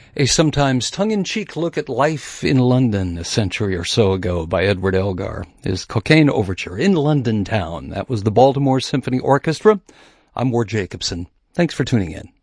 A sometimes tongue-in-cheek look at life in London a century or so ago by Edward Elgar. His Cocaine Overture, In London Town. That was the Baltimore Symphony Orchestra. I'm Ward Jacobson. Thanks for tuning in.